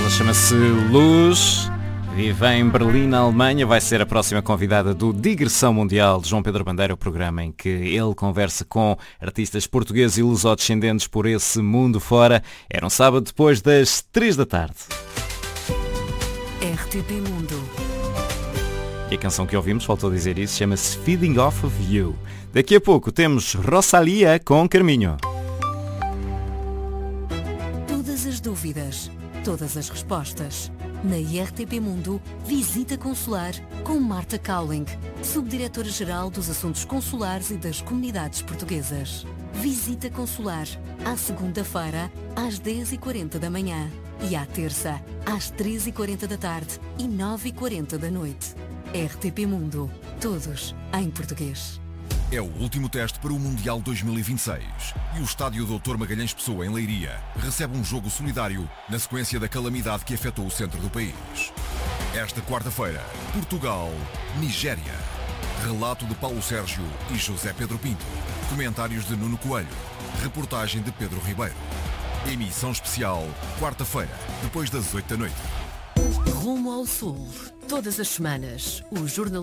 Ela chama-se Luz, vive em Berlim, na Alemanha, vai ser a próxima convidada do Digressão Mundial de João Pedro Bandeira, o programa em que ele conversa com artistas portugueses e lusodescendentes por esse mundo fora. Era um sábado depois das 3 da tarde. RTP Mundo. E a canção que ouvimos, faltou dizer isso, chama-se Feeding Off of You. Daqui a pouco temos Rosalía com Carminho. Todas as dúvidas, todas as respostas. Na RTP Mundo, Visita Consular com Marta Cowling, Subdiretora-Geral dos Assuntos Consulares e das Comunidades Portuguesas. Visita Consular, à segunda-feira, às 10h40 da manhã e à terça, às 3h40 da tarde e 9h40 da noite. RTP Mundo, todos em português. É o último teste para o Mundial 2026 e o estádio Dr. Magalhães Pessoa, em Leiria, recebe um jogo solidário na sequência da calamidade que afetou o centro do país. Esta quarta-feira, Portugal-Nigéria. Relato de Paulo Sérgio e José Pedro Pinto. Comentários de Nuno Coelho. Reportagem de Pedro Ribeiro. Emissão especial, quarta-feira, depois das 8 da noite. Rumo ao Sul. Todas as semanas, o jornal